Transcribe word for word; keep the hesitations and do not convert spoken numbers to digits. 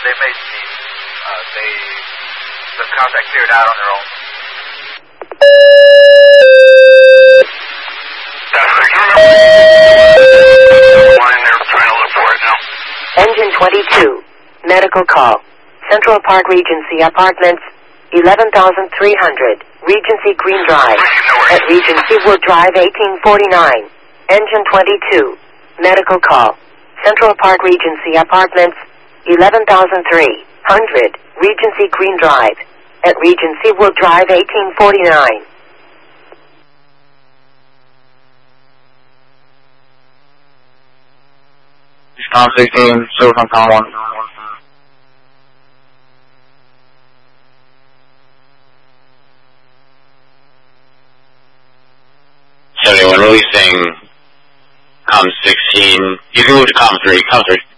they made the, uh, they, the contact cleared out on their own. Engine twenty-two, medical call. Central Park Regency Apartments, eleven thousand three hundred, Regency Green Drive. At Regency Wood Drive, eighteen forty-nine. Engine twenty-two, medical call. Central Park Regency Apartments, eleven thousand three hundred, Regency Green Drive. At Regency Wood Drive, eighteen forty-nine. Tom sixteen, Silver from Tom one. seventy-one, releasing Com sixteen. You can move to Com three, Com three.